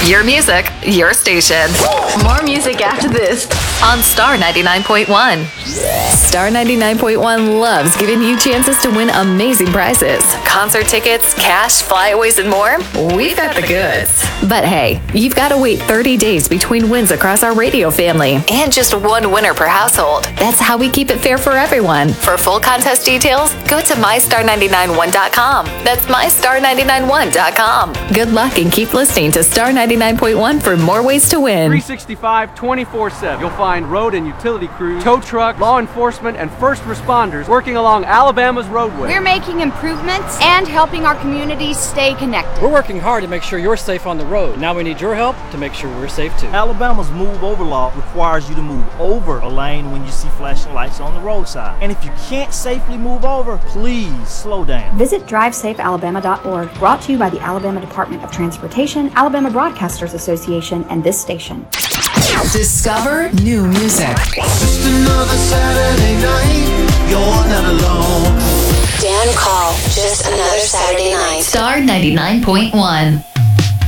Your music, your station. More music after this On Star 99.1. Star 99.1 loves giving you chances to win amazing prizes. Concert tickets, cash, flyaways, and more. We've got the goods. But hey, you've got to wait 30 days between wins across our radio family. And just one winner per household. That's how we keep it fair for everyone. For full contest details, go to mystar991.com. That's mystar991.com. Good luck and keep listening to Star 99.1 for more ways to win. 365, 24/7. You'll find road and utility crews, tow truck, law enforcement, and first responders working along Alabama's roadway. We're making improvements and helping our communities stay connected. We're working hard to make sure you're safe on the road. Now we need your help to make sure we're safe too. Alabama's Move Over law requires you to move over a lane when you see flashing lights on the roadside. And if you can't safely move over, please slow down. Visit DriveSafeAlabama.org, brought to you by the Alabama Department of Transportation, Alabama Broadcasters Association, and this station. Discover new music. Just another Saturday night, you're not alone. Dan Call, just another Saturday night. Star 99.1.